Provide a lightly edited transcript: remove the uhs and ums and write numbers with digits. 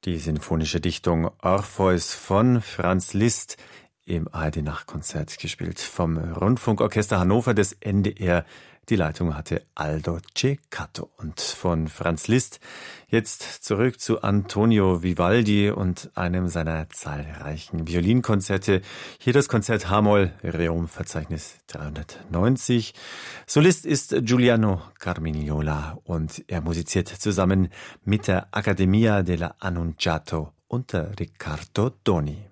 Die sinfonische Dichtung Orpheus von Franz Liszt im ARD-Nachtkonzert gespielt vom Rundfunkorchester Hannover des NDR. Die Leitung hatte Aldo Ceccato. Und von Franz Liszt jetzt zurück zu Antonio Vivaldi und einem seiner zahlreichen Violinkonzerte. Hier das Konzert H-Moll, Rerum-Verzeichnis 390. Solist ist Giuliano Carmignola und er musiziert zusammen mit der Accademia della Annunciato unter Riccardo Doni.